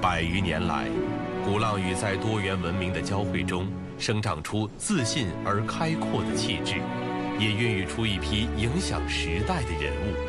100余年来，鼓浪屿在多元文明的交汇中，生长出自信而开阔的气质，也孕育出一批影响时代的人物。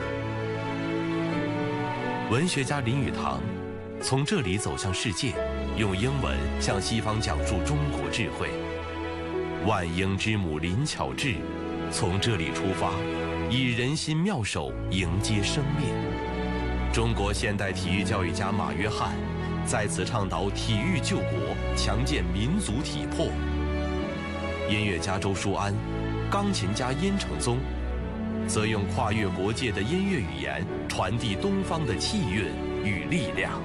文学家林语堂从这里走向世界，用英文向西方讲述中国智慧。万英之母林巧稚从这里出发，以人心妙手迎接生命。中国现代体育教育家马约翰在此倡导体育救国，强健民族体魄。音乐家周书安、钢琴家殷承宗则用跨越国界的音乐语言传递东方的气韵与力量。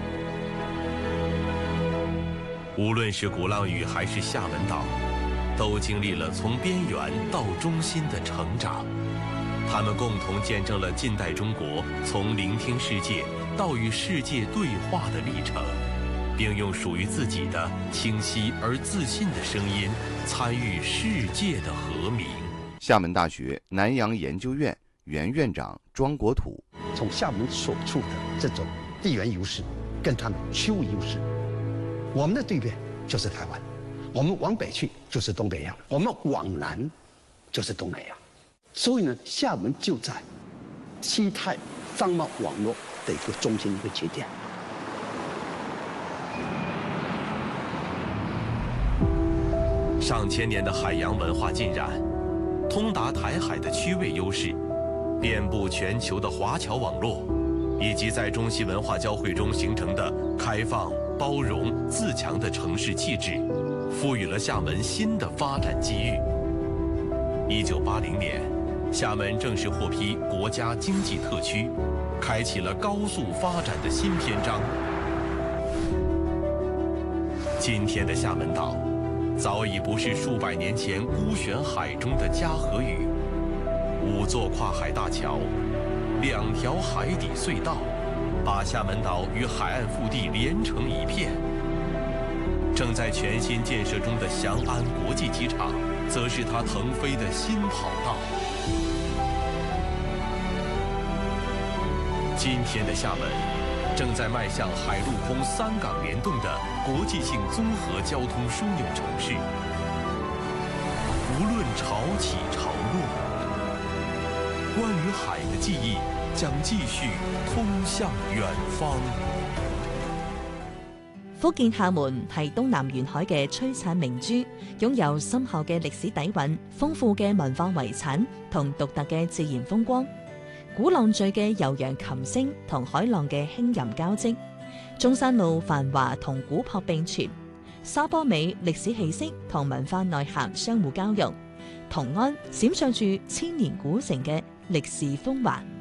无论是鼓浪屿还是厦门岛，都经历了从边缘到中心的成长。他们共同见证了近代中国从聆听世界到与世界对话的历程，并用属于自己的清晰而自信的声音参与世界的和鸣。 厦门大学南洋研究院原院长庄国土， 从厦门所处的这种地缘优势跟它的区域优势，我们的对面就是台湾，我们往北去就是东北亚，我们往南就是东南亚。所以呢，厦门就在西太商贸网络的一个中心一个节点。 上千年的海洋文化浸染，通达台海的区位优势，遍布全球的华侨网络，以及在中西文化交汇中形成的开放、包容、自强的城市气质，赋予了厦门新的发展机遇。1980年，厦门正式获批国家经济特区，开启了高速发展的新篇章。今天的厦门岛，早已不是数百年前孤悬海中的嘉禾屿，5座跨海大桥，2条海底隧道，把厦门岛与海岸腹地连成一片。正在全新建设中的翔安国际机场，则是它腾飞的新跑道。今天的厦门，正在迈向海陆空3港联动的国际性综合交通枢纽城市。无论潮起潮落，关于海的记忆将继续通向远方。 福建廈門係東南沿海嘅璀璨明珠，擁有深厚嘅歷史底蘊、豐富嘅文化遺產同獨特嘅自然風光。鼓浪嶼嘅悠揚琴聲同海浪嘅輕吟交織，中山路繁華同古樸並存，沙坡尾歷史氣息同文化內涵相互交融，同安閃爍住千年古城嘅歷史風華。